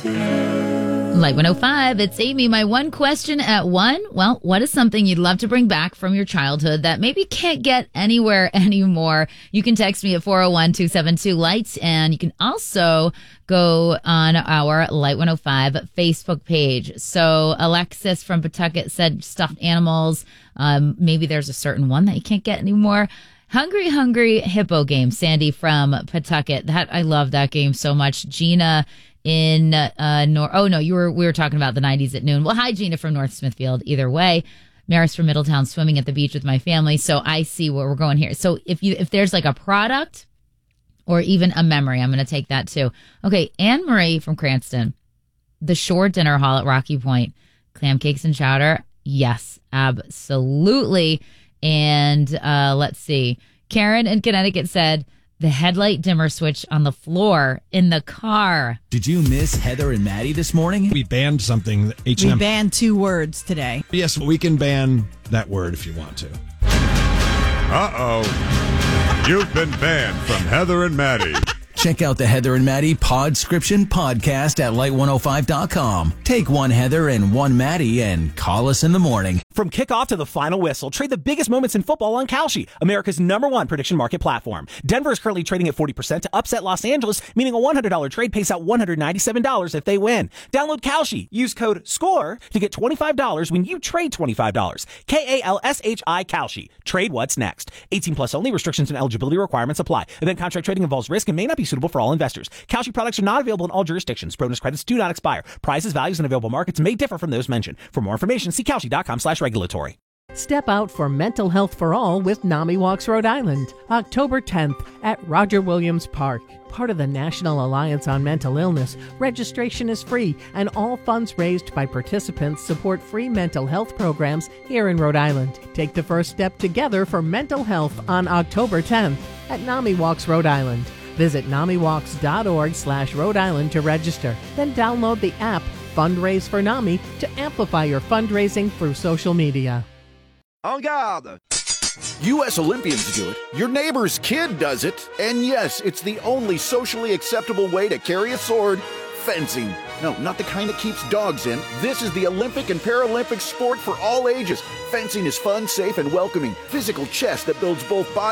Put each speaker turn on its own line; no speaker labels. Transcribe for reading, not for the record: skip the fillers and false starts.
Light 105, it's Amy. My one question at 1. Well, what is something you'd love to bring back from your childhood that maybe can't get anywhere anymore? You can text me at 401-272-LIGHT, and you can also go on our Light 105 Facebook page. So Alexis from Pawtucket said stuffed animals. Maybe there's a certain one that you can't get anymore. Hungry Hippo game, Sandy from Pawtucket. I love that game so much. Gina in we were talking about the 90s at noon. Well, hi, Gina from North Smithfield. Either way, Maris from Middletown, swimming at the beach with my family. So I see where we're going here. So if there's like a product or even a memory, I'm going to take that too. Okay, Anne Marie from Cranston, the Shore Dinner Hall at Rocky Point, clam cakes and chowder. Yes, absolutely. And let's see, Karen in Connecticut said, the headlight dimmer switch on the floor in the car.
Did you miss Heather and Maddie this morning?
We banned something. H&M.
We banned 2 words today.
Yes, we can ban that word if you want to.
Uh-oh. You've been banned from Heather and Maddie.
Check out the Heather and Maddie Podscription podcast at light105.com. Take one Heather and one Maddie and call us in the morning.
From kickoff to the final whistle, trade the biggest moments in football on Kalshi, America's #1 prediction market platform. Denver is currently trading at 40% to upset Los Angeles, meaning a $100 trade pays out $197 if they win. Download Kalshi. Use code SCORE to get $25 when you trade $25. KALSHI Kalshi. Trade what's next. 18 plus only. Restrictions and eligibility requirements apply. Event contract trading involves risk and may not be suitable for all investors. Kalshi products are not available in all jurisdictions. Bonus credits do not expire. Prices, values, and available markets may differ from those mentioned. For more information, see Kalshi.com/regulatory.
Step out for mental health for all with NAMI Walks Rhode Island, October 10th at Roger Williams Park. Part of the National Alliance on Mental Illness, registration is free and all funds raised by participants support free mental health programs here in Rhode Island. Take the first step together for mental health on October 10th at NAMI Walks Rhode Island. Visit NAMIWalks.org/Rhode Island to register. Then download the app Fundraise for NAMI to amplify your fundraising through social media.
En garde! U.S. Olympians do it. Your neighbor's kid does it. And yes, it's the only socially acceptable way to carry a sword. Fencing. No, not the kind that keeps dogs in. This is the Olympic and Paralympic sport for all ages. Fencing is fun, safe, and welcoming. Physical chess that builds both body